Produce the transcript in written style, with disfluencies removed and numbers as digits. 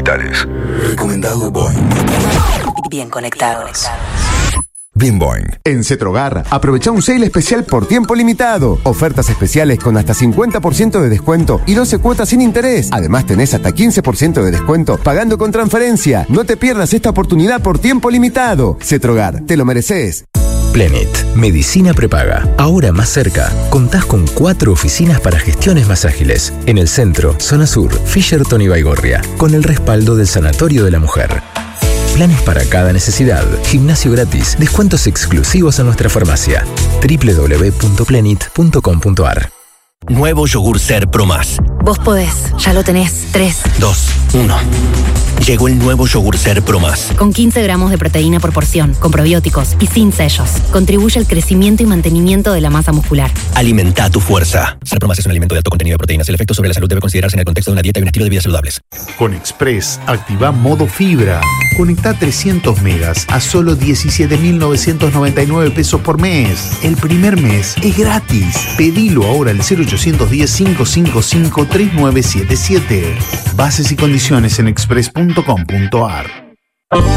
digitales. Recomendado Boeing. Bien conectados. Bien Boeing. En Cetrogar, aprovecha un sale especial por tiempo limitado. Ofertas especiales con hasta 50% de descuento y 12 cuotas sin interés. Además tenés hasta 15% de descuento pagando con transferencia. No te pierdas esta oportunidad por tiempo limitado. Cetrogar, te lo mereces. Plenit, medicina prepaga. Ahora más cerca. Contás con 4 oficinas para gestiones más ágiles. En el centro, zona sur, Fisherton y Baigorria. Con el respaldo del Sanatorio de la Mujer. Planes para cada necesidad, gimnasio gratis, descuentos exclusivos en nuestra farmacia. www.plenit.com.ar. Nuevo yogur Ser Pro Más. Vos podés, ya lo tenés. 3, 2, 1. Llegó el nuevo yogur Ser Pro Más. Con 15 gramos de proteína por porción, con probióticos y sin sellos. Contribuye al crecimiento y mantenimiento de la masa muscular. Alimenta tu fuerza. Ser Pro Más es un alimento de alto contenido de proteínas. El efecto sobre la salud debe considerarse en el contexto de una dieta y un estilo de vida saludables. Con Express, activa modo fibra. Conecta 300 megas a solo 17.999 pesos por mes. El primer mes es gratis. Pedilo ahora al 0810-555-3977. Bases y condiciones en express.com.ar.